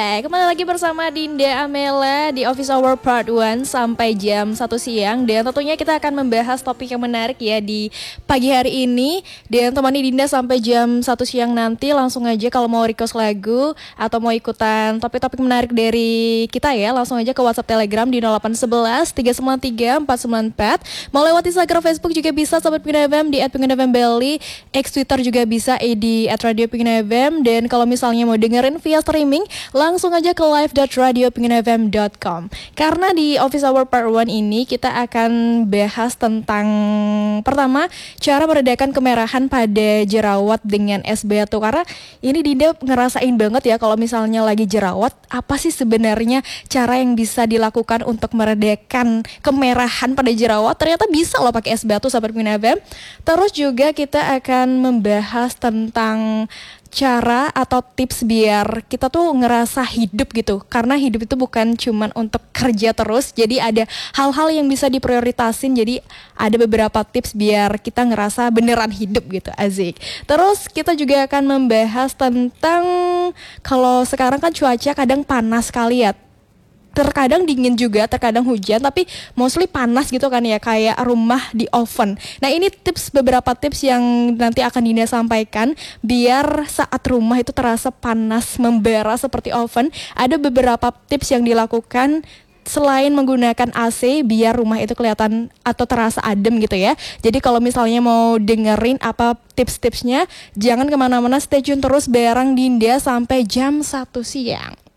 Kembali lagi bersama Dinda Amela di Office Hour Part 1 sampai jam 1 siang. Dan tentunya kita akan membahas topik yang menarik ya di pagi hari ini. Dan temani Dinda sampai jam 1 siang nanti. Langsung aja kalau mau request lagu atau mau ikutan topik-topik menarik dari kita ya, langsung aja ke WhatsApp Telegram di 0811 393 494. Mau lewat Instagram, Facebook juga bisa Sobat Pengguna FM di @pengguna_fm_bali, X Twitter juga bisa di @radio_pengguna_fm. Dan kalau misalnya mau dengerin via streaming, langsung aja ke live.radiopengguna.fm.com. Karena di Office Hour Part 1 ini kita akan bahas tentang pertama, cara meredakan kemerahan pada jerawat dengan es batu. Karena ini Dinda ngerasain banget ya kalau misalnya lagi jerawat, apa sih sebenarnya cara yang bisa dilakukan untuk meredakan kemerahan pada jerawat? Ternyata bisa loh pakai es batu, Sobat Pengguna FM. Terus juga kita akan membahas tentang cara atau tips biar kita tuh ngerasa hidup gitu. Karena hidup itu bukan cuman untuk kerja terus, jadi ada hal-hal yang bisa diprioritasin. Jadi ada beberapa tips biar kita ngerasa beneran hidup gitu, asik. Terus kita juga akan membahas tentang kalau sekarang kan cuaca kadang panas sekali ya, terkadang dingin juga, terkadang hujan, tapi mostly panas gitu kan ya, kayak rumah di oven. Nah ini beberapa tips yang nanti akan Dinda sampaikan biar saat rumah itu terasa panas membara seperti oven. Ada beberapa tips yang dilakukan selain menggunakan AC biar rumah itu kelihatan atau terasa adem gitu ya. Jadi kalau misalnya mau dengerin apa tips-tipsnya, jangan kemana-mana, stay tune terus bareng Dinda sampai jam 1 siang.